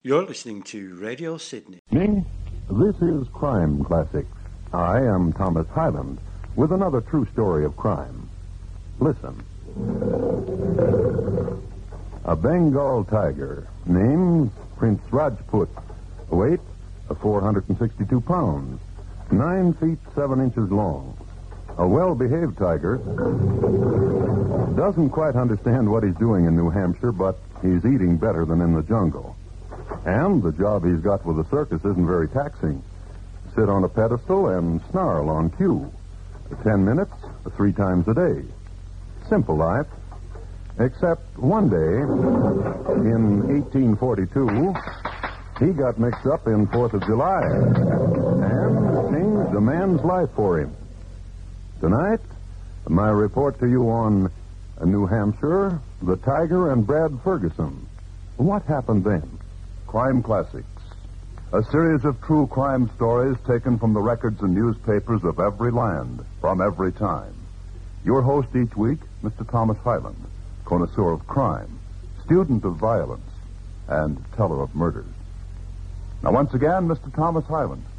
You're listening to Radio Sydney. This is Crime Classics. I am Thomas Hyland with another true story of crime. Listen. A Bengal tiger, named Prince Rajput, weight 462 pounds, 9 feet 7 inches long. A well-behaved tiger. Doesn't quite understand what he's doing in New Hampshire, but he's eating better than in the jungle. And the job he's got with the circus isn't very taxing. Sit on a pedestal and snarl on cue. 10 minutes, 3 times a day. Simple life. Except one day, in 1842, he got mixed up in 4th of July and changed a man's life for him. Tonight, my report to you on New Hampshire, the Tiger, and Brad Ferguson. What happened then? Crime Classics, a series of true crime stories taken from the records and newspapers of every land, from every time. Your host each week, Mr. Thomas Hyland, connoisseur of crime, student of violence, and teller of murders. Now, once again, Mr. Thomas Hyland.